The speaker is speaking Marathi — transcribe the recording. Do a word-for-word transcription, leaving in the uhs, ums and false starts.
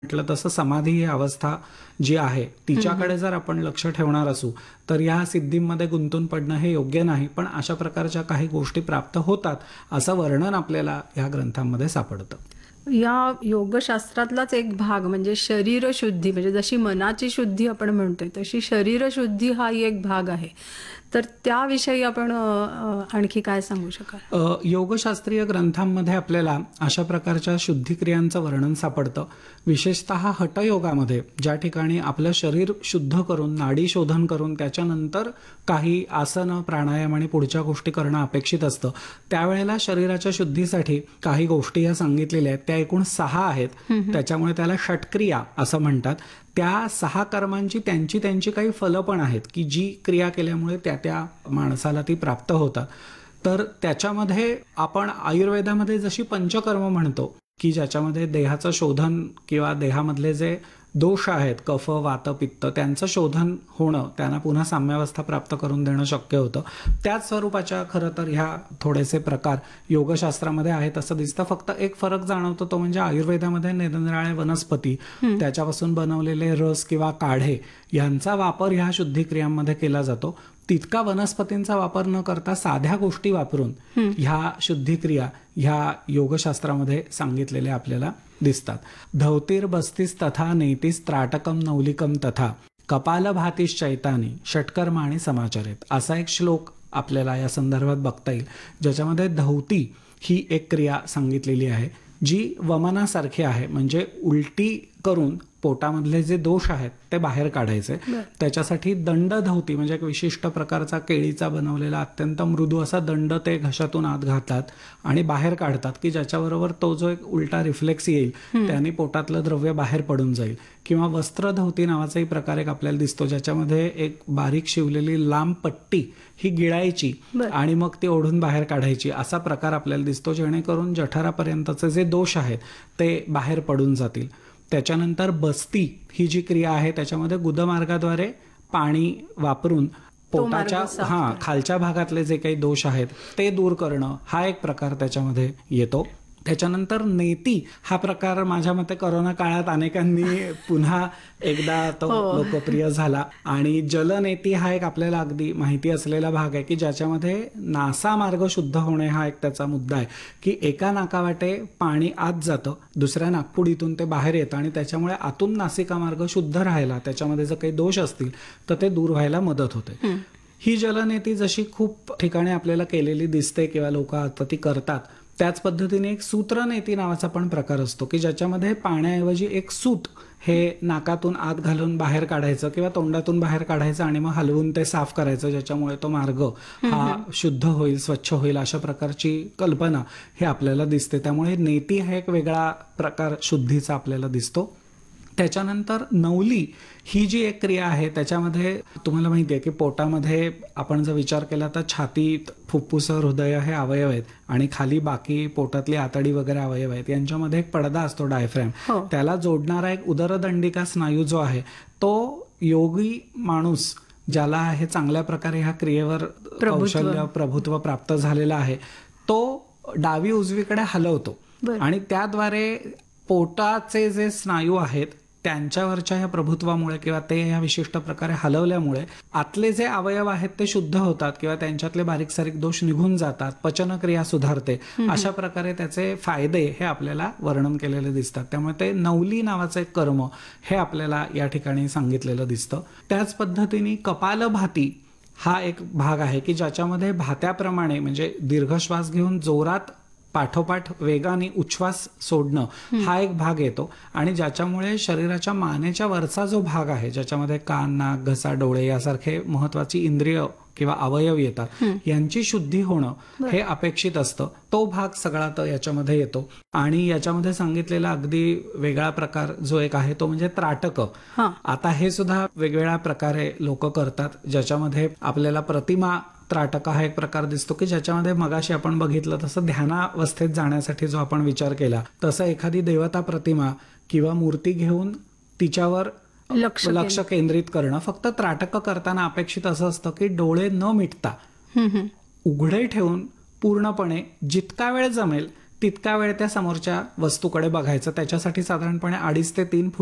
म्हटलं तसं समाधी ही अवस्था जी आहे तिच्याकडे जर आपण लक्ष ठेवणार असू तर या सिद्धींमध्ये गुंतून पडणं हे योग्य नाही. पण अशा प्रकारच्या काही गोष्टी प्राप्त होतात असं वर्णन आपल्याला या ग्रंथांमध्ये सापडतं. या योगशास्त्रातलाच एक भाग म्हणजे शरीर शुद्धी, म्हणजे जशी मनाची शुद्धी आपण म्हणतोय तशी शरीर शुद्धी हा एक भाग आहे. तर त्याविषयी आपण आणखी काय सांगू शकाल? योगशास्त्रीय ग्रंथांमध्ये आपल्याला अशा प्रकारच्या शुद्धिक्रियांचं वर्णन सापडतं. विशेषतः हठयोगामध्ये ज्या ठिकाणी आपलं शरीर शुद्ध करून नाडी शोधन करून त्याच्यानंतर काही आसन प्राणायाम आणि पुढच्या गोष्टी करणं अपेक्षित असतं, त्यावेळेला शरीराच्या शुद्धीसाठी काही गोष्टी या सांगितलेल्या आहेत. त्या एकूण सहा आहेत. त्याच्यामुळे त्याला षटक्रिया असं म्हणतात. त्या सहा कर्मांची त्यांची त्यांची काही फलं पण आहेत की जी क्रिया केल्यामुळे त्या त्या माणसाला ती प्राप्त होतात. तर त्याच्यामध्ये आपण आयुर्वेदामध्ये जशी पंचकर्म म्हणतो की ज्याच्यामध्ये देहाचं शोधन किंवा देहामधले जे दोष आहेत कफ वात पित्त त्यांचं शोधन होणं, त्यांना पुन्हा साम्यावस्था प्राप्त करून देणं शक्य होतं, त्याच स्वरूपाच्या खरं तर ह्या थोडेसे प्रकार योगशास्त्रामध्ये आहेत असं दिसतं. फक्त एक फरक जाणवतो तो म्हणजे आयुर्वेदामध्ये निरनिराळे वनस्पती त्याच्यापासून बनवलेले रस किंवा काढे यांचा वापर ह्या शुद्धिक्रियांमध्ये केला जातो. तितका वनस्पतींचा वापर न करता साध्या गोष्टी वापरून ह्या शुद्धिक्रिया ह्या योगशास्त्रामध्ये सांगितलेल्या आपल्याला दिसतात. धवतीर बस्तीस तथा नेतीस त्राटकम नौलिकम तथा कपालभातीस चैतानी षटकर्म आणि समाचारित असा एक श्लोक आपल्याला या संदर्भात बघता येईल, ज्याच्यामध्ये धवती ही एक क्रिया सांगितलेली आहे जी वमनासारखी आहे. म्हणजे उलटी करून पोटामधले जे दोष आहेत ते बाहेर काढायचे. त्याच्यासाठी दंड धवती म्हणजे एक विशिष्ट प्रकारचा केळीचा बनवलेला अत्यंत मृदू असा दंड ते घशातून आत घालतात आणि बाहेर काढतात की ज्याच्याबरोबर तो जो एक उलटा रिफ्लेक्स येईल त्याने पोटातलं द्रव्य बाहेर पडून जाईल. किंवा वस्त्रधवती नावाचाही प्रकार एक आपल्याला दिसतो, ज्याच्यामध्ये एक बारीक शिवलेली लांब पट्टी ही गिळायची आणि मग ती ओढून बाहेर काढायची असा प्रकार आपल्याला दिसतो, जेणेकरून जठरापर्यंतचे जे दोष आहेत ते बाहेर पडून जातील. त्याच्यानंतर बस्ती ही जी क्रिया आहे त्याच्यामध्ये गुदमार्गाद्वारे पाणी वापरून पोटाच्या हा खालच्या भागातले जे काही दोष आहेत ते दूर करणं हा एक प्रकार त्याच्यामध्ये येतो. त्याच्यानंतर नेती हा प्रकार माझ्या मते करोना काळात अनेकांनी पुन्हा एकदा तो लोकप्रिय झाला. आणि जलनेती हा एक आपल्याला अगदी माहिती असलेला भाग आहे की ज्याच्यामध्ये नासा मार्ग शुद्ध होणे हा एक त्याचा मुद्दा आहे की एका नाकावाटे पाणी आत जातं, दुसऱ्या नाकपुडीतून ते बाहेर येतं आणि त्याच्यामुळे आतून नासिका मार्ग शुद्ध राहायला, त्याच्यामध्ये जर काही दोष असतील तर ते दूर व्हायला मदत होते. ही जलनेती जशी खूप ठिकाणी आपल्याला केलेली दिसते किंवा लोक आता ती करतात, त्याच पद्धतीने एक सूत्रनेती नावाचा पण प्रकार असतो की ज्याच्यामध्ये पाण्याऐवजी एक सूत हे नाकातून आत घालून बाहेर काढायचं किंवा तोंडातून बाहेर काढायचं आणि मग हलवून ते साफ करायचं, ज्याच्यामुळे तो मार्ग हा शुद्ध होईल, स्वच्छ होईल, अशा प्रकारची कल्पना हे आपल्याला दिसते. त्यामुळे नेती हा एक वेगळा प्रकार शुद्धीचा आपल्याला दिसतो. त्याच्यानंतर नवली ही जी एक क्रिया आहे त्याच्यामध्ये तुम्हाला माहिती आहे की पोटामध्ये आपण जर विचार केला तर छातीत फुफ्फुस हृदय हे अवयव आहेत आणि खाली बाकी पोटातली आतडी वगैरे अवयव आहेत. यांच्यामध्ये एक पडदा असतो डायफ्रॅम, त्याला जोडणारा एक उदरदंडिका स्नायू जो आहे तो योगी माणूस ज्याला हे चांगल्या प्रकारे ह्या क्रियेवर कौशल्य प्रभुत्व प्राप्त झालेला आहे तो डावी उजवीकडे हलवतो आणि त्याद्वारे पोटाचे जे स्नायू आहेत त्यांच्यावरच्या ह्या प्रभुत्वामुळे किंवा ते ह्या विशिष्ट प्रकारे हलवल्यामुळे आतले जे अवयव आहेत ते शुद्ध होतात किंवा त्यांच्यातले बारीक सारीक दोष निघून जातात, पचनक्रिया सुधारते, अशा प्रकारे त्याचे फायदे हे आपल्याला वर्णन केलेले दिसतात. त्यामुळे ते नवली नावाचं एक कर्म हे आपल्याला या ठिकाणी सांगितलेलं दिसतं. त्याच पद्धतीने कपालभाती हा एक भाग आहे की ज्याच्यामध्ये भात्याप्रमाणे म्हणजे दीर्घ श्वास घेऊन जोरात पाठोपाठ वेगाने उच्छ्वास सोडणं हा एक भाग येतो आणि ज्याच्यामुळे शरीराच्या मानेच्या वरचा जो भाग आहे ज्याच्यामध्ये कान, नाक, घसा, डोळे यासारखे महत्वाची इंद्रिय किंवा अवयव येतात यांची शुद्धी होणं हे अपेक्षित असतं. तो भाग सगळा तर याच्यामध्ये येतो. आणि याच्यामध्ये सांगितलेला अगदी वेगळा प्रकार जो एक आहे तो म्हणजे त्राटक. आता हे सुद्धा वेगवेगळ्या प्रकारे लोक करतात, ज्याच्यामध्ये आपल्याला प्रतिमा त्राटक हा एक प्रकार दिसतो की ज्याच्यामध्ये मगाशी आपण बघितलं तसं ध्यानावस्थेत जाण्यासाठी जो आपण विचार केला तसं एखादी देवता प्रतिमा किंवा मूर्ती घेऊन तिच्यावर लक्ष लक्ष केंद्रित करणं. फक्त त्राटक करताना अपेक्षित असं असतं की डोळे न मिटता उघडे ठेवून पूर्णपणे जितका वेळ जमेल तितका वेळ त्या समोरच्या वस्तूकडे बघायचं. त्याच्यासाठी साधारणपणे अडीच ते तीन फुट